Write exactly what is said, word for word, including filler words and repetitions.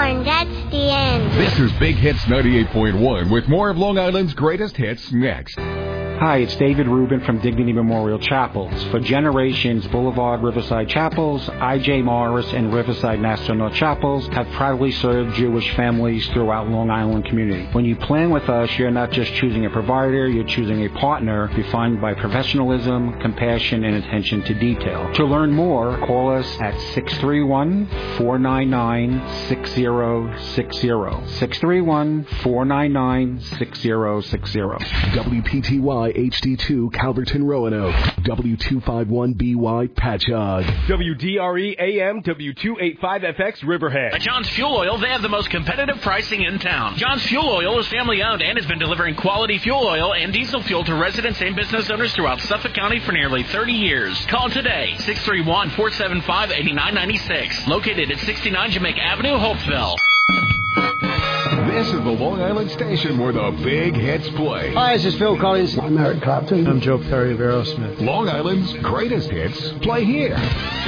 and that's the end. This is Big Hits ninety-eight point one with more of Long Island's greatest hits next. Hi, it's David Rubin from Dignity Memorial Chapels. For generations, Boulevard Riverside Chapels, I J Morris, and Riverside National North Chapels have proudly served Jewish families throughout Long Island community. When you plan with us, you're not just choosing a provider, you're choosing a partner defined by professionalism, compassion, and attention to detail. To learn more, call us at six three one, four nine nine, six zero six zero. six three one, four nine nine, six zero six zero. W P T Y H D two Calverton Roanoke, W two fifty-one B Y Patchogue, W D R E A M W two eighty-five F X Riverhead. At John's Fuel Oil, they have the most competitive pricing in town. John's Fuel Oil is family owned and has been delivering quality fuel oil and diesel fuel to residents and business owners throughout Suffolk County for nearly thirty years. Call today, six three one, four seven five, eight nine nine six. Located at sixty-nine Jamaica Avenue, Hopeville. This is the Long Island station where the big hits play. Hi, this is Phil Collins. I'm Eric Clapton. I'm Joe Perry of Aerosmith. Long Island's greatest hits play here.